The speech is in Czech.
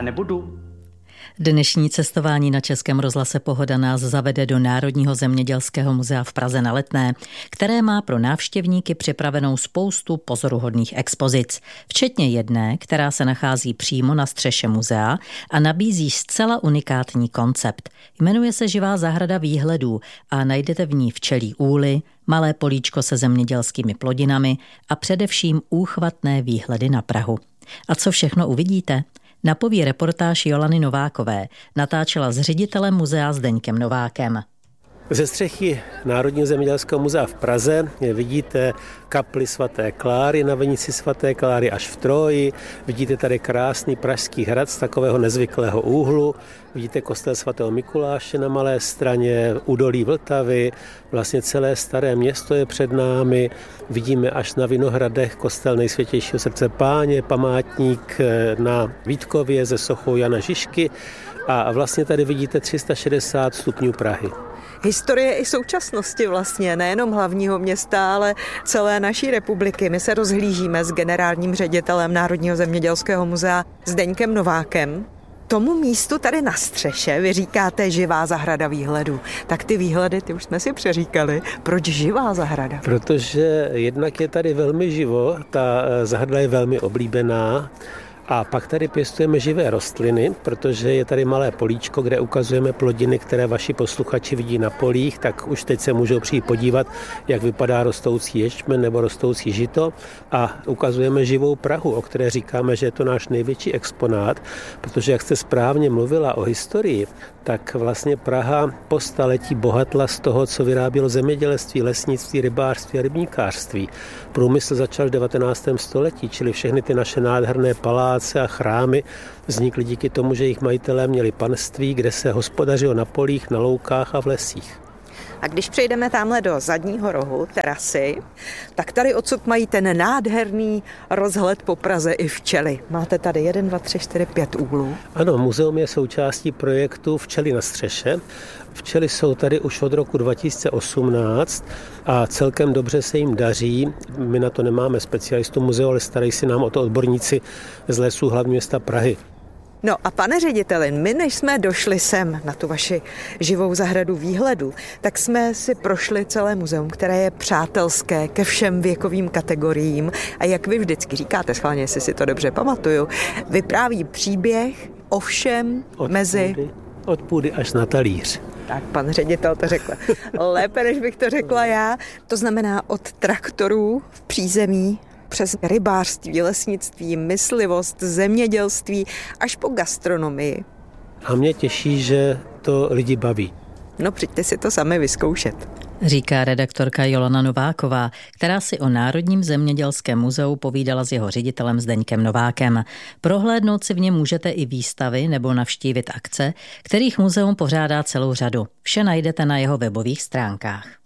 nebudu. Dnešní cestování na Českém rozhlase Pohoda nás zavede do Národního zemědělského muzea v Praze na Letné, které má pro návštěvníky připravenou spoustu pozoruhodných expozic, včetně jedné, která se nachází přímo na střeše muzea a nabízí zcela unikátní koncept. Jmenuje se Živá zahrada výhledů a najdete v ní včelí úly, malé políčko se zemědělskými plodinami a především úchvatné výhledy na Prahu. A co všechno uvidíte? Napoví reportáž Jolany Novákové. Natáčela s ředitelem muzea Zdeňkem Novákem. Ze střechy Národního zemědělského muzea v Praze vidíte kapli svaté Kláry na Vinici svaté Kláry až v Troji. Vidíte tady krásný Pražský hrad z takového nezvyklého úhlu. Vidíte kostel svatého Mikuláše na Malé Straně, údolí Vltavy. Vlastně celé staré město je před námi. Vidíme až na Vinohradech kostel Nejsvětějšího srdce Páně, památník na Vítkově ze sochou Jana Žižky. A vlastně tady vidíte 360 stupňů Prahy. Historie i současnosti vlastně, nejenom hlavního města, ale celé naší republiky. My se rozhlížíme s generálním ředitelem Národního zemědělského muzea Zdeňkem Novákem. Tomu místu tady na střeše vy říkáte Živá zahrada výhledů. Tak ty výhledy, ty už jsme si přeříkali. Proč Živá zahrada? Protože jednak je tady velmi živo, ta zahrada je velmi oblíbená. A pak tady pěstujeme živé rostliny, protože je tady malé políčko, kde ukazujeme plodiny, které vaši posluchači vidí na polích, tak už teď se můžou přijít podívat, jak vypadá rostoucí ješmen nebo rostoucí žito. A ukazujeme živou Prahu, o které říkáme, že je to náš největší exponát, protože jak jste správně mluvila o historii, tak vlastně Praha po staletí bohatla z toho, co vyrábělo zemědělství, lesnictví, rybářství a rybníkářství. Průmysl začal v 19. století, čili všechny ty naše nádherné paláce a chrámy vznikly díky tomu, že jejich majitelé měli panství, kde se hospodařilo na polích, na loukách a v lesích. A když přejdeme tamhle do zadního rohu terasy, tak tady odsud mají ten nádherný rozhled po Praze i včely. Máte tady 1, 2, 3, 4, 5 úhlů. Ano, muzeum je součástí projektu Včely na střeše. Včely jsou tady už od roku 2018 a celkem dobře se jim daří. My na to nemáme specialistu muzea, ale starají si nám o to odborníci z lesů hlavního města Prahy. No a pane řediteli, my než jsme došli sem na tu vaši živou zahradu výhledu, tak jsme si prošli celé muzeum, které je přátelské ke všem věkovým kategoriím a jak vy vždycky říkáte, schválně, jestli si to dobře pamatuju, vypráví příběh o všem od půdy až na talíř. Tak pan ředitel to řekl lépe, než bych to řekla já. To znamená od traktorů v přízemí přes rybářství, lesnictví, myslivost, zemědělství až po gastronomii. A mě těší, že to lidi baví. No přijďte si to sami vyzkoušet. Říká redaktorka Jolana Nováková, která si o Národním zemědělském muzeu povídala s jeho ředitelem Zdeňkem Novákem. Prohlédnout si v něm můžete i výstavy nebo navštívit akce, kterých muzeum pořádá celou řadu. Vše najdete na jeho webových stránkách.